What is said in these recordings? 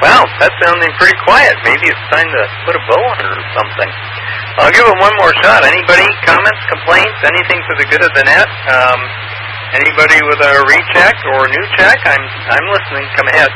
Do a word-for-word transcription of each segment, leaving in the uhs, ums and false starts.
Wow, that's sounding pretty quiet. Maybe it's time to put a bow on it or something. I'll give it one more shot. Anybody, comments, complaints, anything for the good of the net? Um, anybody with a recheck or new check? I'm I'm listening. Come ahead.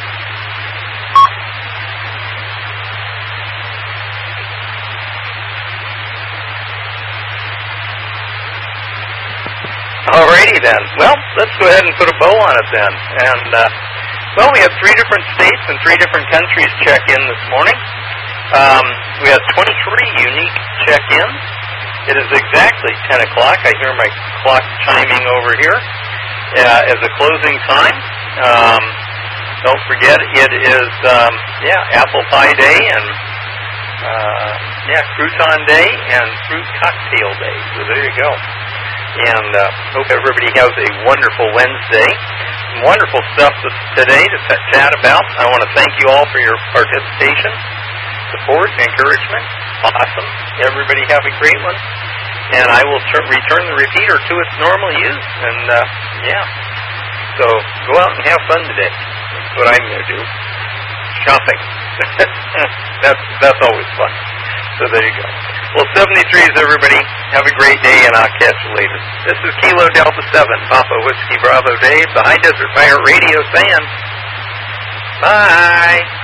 Alrighty then. Well, let's go ahead and put a bow on it then. And uh, well, we have three different states and three different countries check in this morning. Um, we have twenty-three unique check-ins. It is exactly ten o'clock. I hear my clock chiming over here uh, as a closing time. Um, don't forget, it is um, yeah apple pie day and uh, yeah crouton day and fruit cocktail day. So there you go. And uh, hope everybody has a wonderful Wednesday. Some wonderful stuff today to chat about. I want to thank you all for your participation, support, encouragement. Awesome. Everybody have a great one. And I will t- return the repeater to its normal use. And, uh, yeah. So go out and have fun today. That's what I'm going to do. Shopping. that's, that's always fun. So there you go. Well, seventy-threes, everybody. Have a great day, and I'll catch you later. This is Kilo Delta seven, Papa Whiskey Bravo Dave, the High Desert Pirate Radio saying, bye.